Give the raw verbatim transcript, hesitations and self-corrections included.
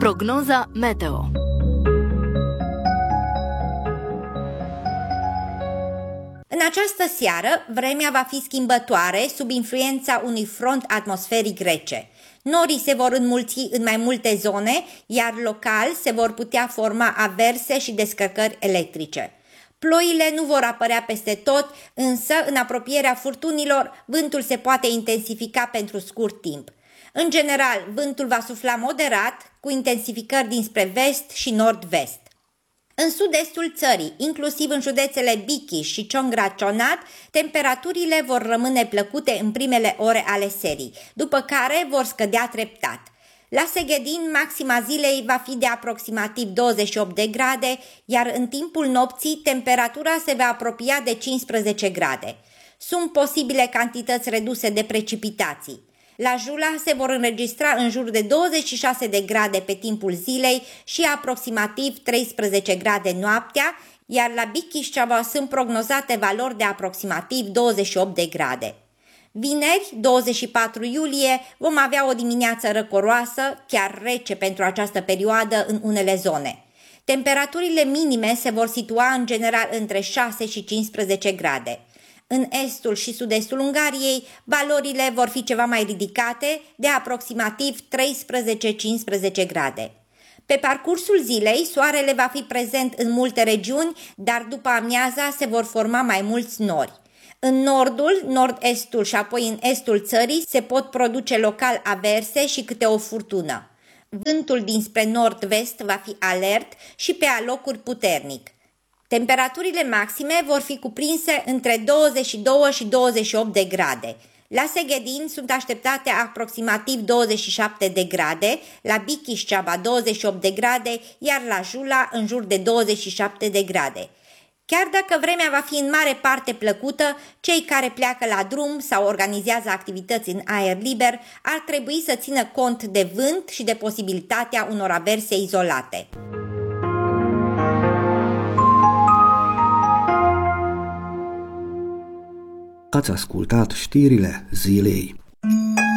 Prognoza meteo. În această seară, vremea va fi schimbătoare sub influența unui front atmosferic rece. Norii se vor înmulți în mai multe zone, iar local se vor putea forma averse și descărcări electrice. Ploile nu vor apărea peste tot, însă în apropierea furtunilor, vântul se poate intensifica pentru scurt timp. În general, vântul va sufla moderat, cu intensificări dinspre vest și nord-vest. În sud-estul țării, inclusiv în județele Bichiș și Ciongrat-Cionat, temperaturile vor rămâne plăcute în primele ore ale serii, după care vor scădea treptat. La Seghedin, maxima zilei va fi de aproximativ douăzeci și opt de grade, iar în timpul nopții temperatura se va apropia de cincisprezece grade. Sunt posibile cantități reduse de precipitații. La Jula se vor înregistra în jur de douăzeci și șase de grade pe timpul zilei și aproximativ treisprezece grade noaptea, iar la Bichiș-Ceava sunt prognozate valori de aproximativ douăzeci și opt de grade. Vineri, douăzeci și patru iulie, vom avea o dimineață răcoroasă, chiar rece pentru această perioadă în unele zone. Temperaturile minime se vor situa în general între șase și cincisprezece grade. În estul și sud-estul Ungariei, valorile vor fi ceva mai ridicate, de aproximativ treisprezece cincisprezece grade. Pe parcursul zilei, soarele va fi prezent în multe regiuni, dar după amiaza se vor forma mai mulți nori. În nordul, nord-estul și apoi în estul țării se pot produce local averse și câte o furtună. Vântul dinspre nord-vest va fi alert și pe alocuri puternic. Temperaturile maxime vor fi cuprinse între douăzeci și doi și douăzeci și opt de grade. La Seghedin sunt așteptate aproximativ douăzeci și șapte de grade, la Bichiș-Ceaba douăzeci și opt de grade, iar la Jula în jur de douăzeci și șapte de grade. Chiar dacă vremea va fi în mare parte plăcută, cei care pleacă la drum sau organizează activități în aer liber ar trebui să țină cont de vânt și de posibilitatea unor averse izolate. Ați ascultat știrile zilei.